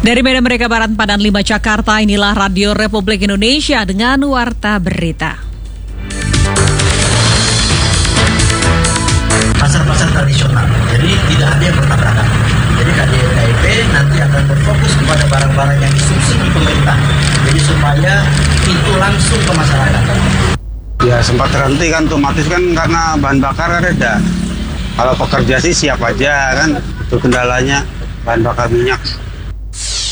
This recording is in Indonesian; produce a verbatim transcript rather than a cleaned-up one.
Dari Medan Merdeka Barat, Padan lima, Jakarta, inilah Radio Republik Indonesia dengan Warta Berita. Pasar-pasar tradisional, jadi tidak ada yang bertabrakan. Jadi K D N K I P nanti akan berfokus kepada barang-barang yang disubsidi pemerintah. Jadi supaya itu langsung ke masyarakat. Ya sempat terhenti kan, otomatis kan karena bahan bakar kan ada. Kalau pekerja sih siap aja kan, itu kendalanya bahan bakar minyak.